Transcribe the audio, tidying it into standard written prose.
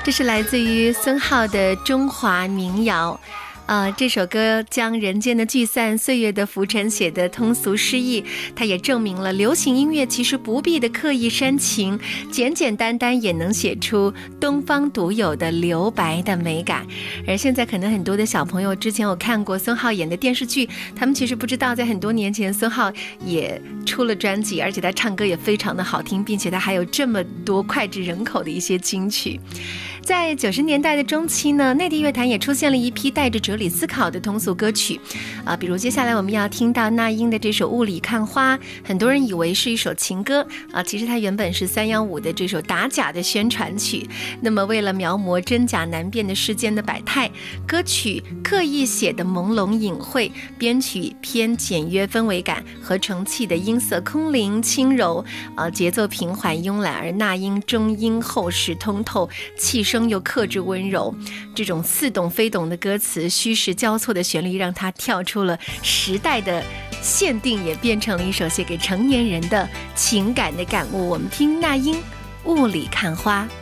这是来自于孙浩的中华民谣。这首歌将人间的聚散、岁月的浮沉写得通俗诗意，它也证明了流行音乐其实不必的刻意煽情，简简单单也能写出东方独有的留白的美感。而现在可能很多的小朋友之前有看过孙浩演的电视剧，他们其实不知道在很多年前孙浩也出了专辑，而且他唱歌也非常的好听，并且他还有这么多脍炙人口的一些金曲。在90年代的中期呢，内地乐坛也出现了一批带着哲理思考的通俗歌曲，比如接下来我们要听到那英的这首《雾里看花》，很多人以为是一首情歌其实它原本是315的这首打假的宣传曲。那么为了描摹真假难辨的世间的百态，歌曲刻意写的朦胧隐晦，编曲偏简约氛围感，合成器的音色空灵轻柔，节奏平缓慵懒，而那英中音厚实通透，气声又克制温柔，这种似懂非懂的歌词，虚实交错的旋律，让它跳出了时代的限定，也变成了一首写给成年人的情感的感悟。我们听那英《雾里看花》。